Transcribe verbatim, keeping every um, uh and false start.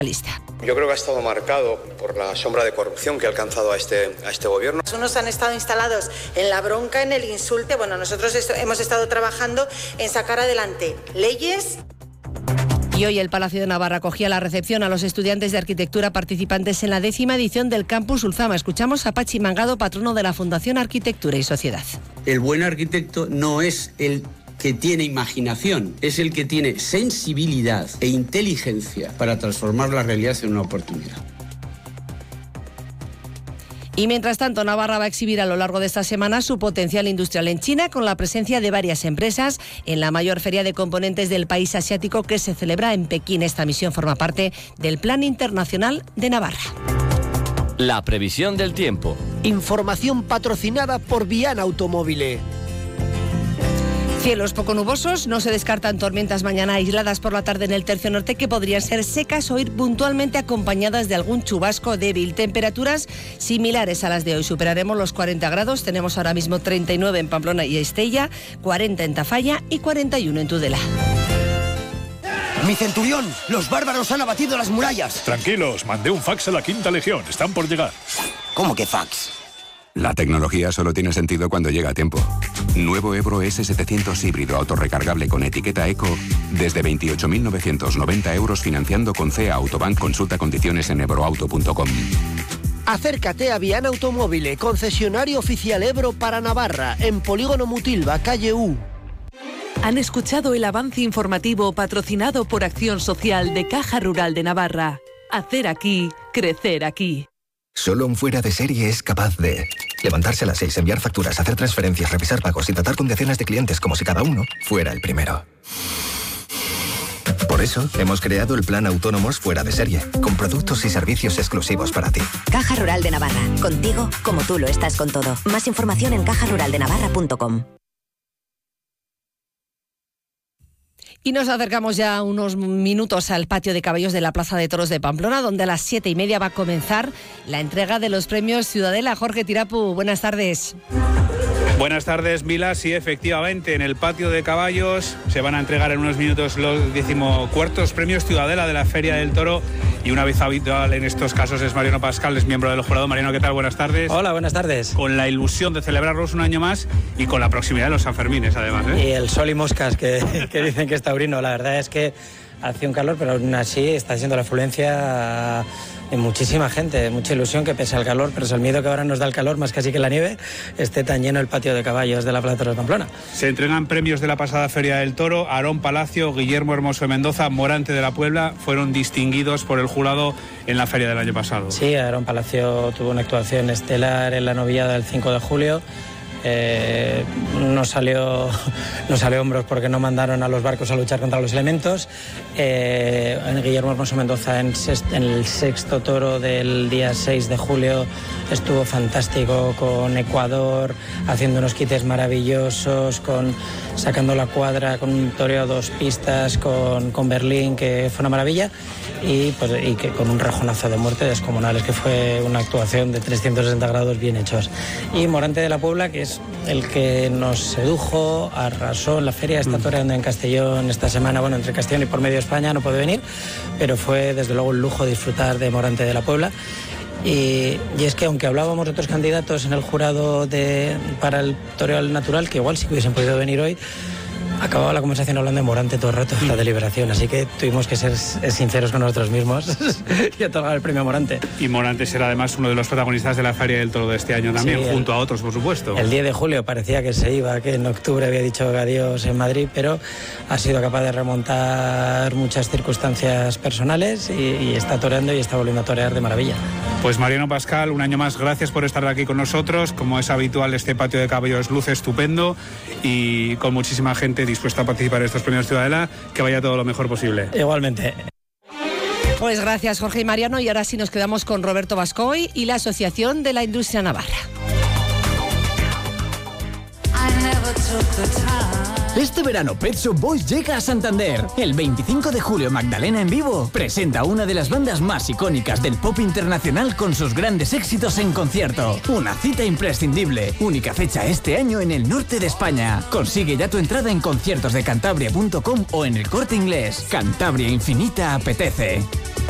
lista. Yo creo que ha estado marcado por la sombra de corrupción que ha alcanzado a este, a este gobierno. Unos han estado instalados en la bronca, en el insulte. Bueno, nosotros est- hemos estado trabajando en sacar adelante leyes. Y hoy el Palacio de Navarra acogía la recepción a los estudiantes de arquitectura participantes en la décima edición del Campus Ulzama. Escuchamos a Pachi Mangado, patrono de la Fundación Arquitectura y Sociedad. El buen arquitecto no es el que tiene imaginación, es el que tiene sensibilidad e inteligencia para transformar la realidad en una oportunidad. Y mientras tanto, Navarra va a exhibir a lo largo de esta semana su potencial industrial en China, con la presencia de varias empresas en la mayor feria de componentes del país asiático que se celebra en Pekín. Esta misión forma parte del Plan Internacional de Navarra. La previsión del tiempo. Información patrocinada por Viana Automóvil. Cielos poco nubosos, no se descartan tormentas mañana aisladas por la tarde en el tercio norte que podrían ser secas o ir puntualmente acompañadas de algún chubasco débil. Temperaturas similares a las de hoy, superaremos los cuarenta grados, tenemos ahora mismo treinta y nueve en Pamplona y Estella, cuarenta en Tafalla y cuarenta y uno en Tudela. ¡Mi centurión! ¡Los bárbaros han abatido las murallas! Tranquilos, mandé un fax a la Quinta Legión, están por llegar. ¿Cómo que fax? La tecnología solo tiene sentido cuando llega a tiempo. Nuevo Ebro ese setecientos híbrido autorrecargable con etiqueta Eco desde veintiocho mil novecientos noventa euros financiando con C E A Autobank. Consulta condiciones en ebroauto punto com. Acércate a Viana Automóvil, concesionario oficial Ebro para Navarra, en Polígono Mutilva, calle U. Han escuchado el avance informativo patrocinado por Acción Social de Caja Rural de Navarra. Hacer aquí, crecer aquí. Solo un fuera de serie es capaz de levantarse a las seis, enviar facturas, hacer transferencias, revisar pagos y tratar con decenas de clientes como si cada uno fuera el primero. Por eso, hemos creado el Plan Autónomos Fuera de Serie, con productos y servicios exclusivos para ti. Caja Rural de Navarra. Contigo, como tú lo estás con todo. Más información en caja rural de navarra punto com. Y nos acercamos ya unos minutos al patio de caballos de la Plaza de Toros de Pamplona, donde a las siete y media va a comenzar la entrega de los premios Ciudadela. Jorge Tirapu, buenas tardes. Buenas tardes, Mila. Sí, efectivamente, en el patio de caballos se van a entregar en unos minutos los decimocuartos premios Ciudadela de la Feria del Toro. Y una vez habitual en estos casos es Mariano Pascal, es miembro del jurado. Mariano, ¿qué tal? Buenas tardes. Hola, buenas tardes. Con la ilusión de celebrarlos un año más y con la proximidad de los Sanfermines, además, ¿eh? Y el sol y moscas que, que dicen que es taurino. La verdad es que hace un calor, pero aún así está siendo la afluencia de muchísima gente, mucha ilusión que pese al calor, pero es el miedo que ahora nos da el calor, más casi que la nieve, esté tan lleno el patio de caballos de la Plaza de Pamplona. Se entregan premios de la pasada Feria del Toro. Aarón Palacio, Guillermo Hermoso de Mendoza, Morante de la Puebla fueron distinguidos por el jurado en la feria del año pasado. Sí, Aarón Palacio tuvo una actuación estelar en la novillada del cinco de julio. Eh, no salió no salió hombros porque no mandaron a los barcos a luchar contra los elementos. eh, Guillermo Hermoso Mendoza en, sexto, en el sexto toro del día seis de julio estuvo fantástico, con Ecuador haciendo unos quites maravillosos, con sacando la cuadra, con un toreo a dos pistas, con, con Berlín, que fue una maravilla, y, pues, y que con un rejonazo de muerte descomunal. Es que fue una actuación de trescientos sesenta grados bien hechos. Y Morante de la Puebla, que es el que nos sedujo, arrasó en la feria, está toreando en Castellón esta semana, bueno, entre Castellón y por medio de España, no puede venir, pero fue desde luego un lujo disfrutar de Morante de la Puebla. Y, y es que aunque hablábamos de otros candidatos en el jurado de, para el toreo al natural, que igual sí que hubiesen podido venir hoy, acababa la conversación hablando de Morante todo el rato, la deliberación, así que tuvimos que ser sinceros con nosotros mismos y otorgar el premio a Morante. Y Morante será además uno de los protagonistas de la Feria del Toro de este año también, sí, junto el, a otros, por supuesto. El diez de julio parecía que se iba, que en octubre había dicho adiós en Madrid, pero ha sido capaz de remontar muchas circunstancias personales y, y está toreando y está volviendo a torear de maravilla. Pues Mariano Pascal, un año más, gracias por estar aquí con nosotros. Como es habitual, este patio de caballos luce estupendo y con muchísima gente dispuesta a participar en estos premios Ciudadela, que vaya todo lo mejor posible. Igualmente. Pues gracias, Jorge y Mariano, y ahora sí nos quedamos con Roberto Bascoy y la Asociación de la Industria Navarra. Este verano Pet Shop Boys llega a Santander. El veinticinco de julio Magdalena en vivo presenta una de las bandas más icónicas del pop internacional con sus grandes éxitos en concierto. Una cita imprescindible. Única fecha este año en el norte de España. Consigue ya tu entrada en conciertos de cantabria punto com o en el Corte Inglés. Cantabria Infinita apetece.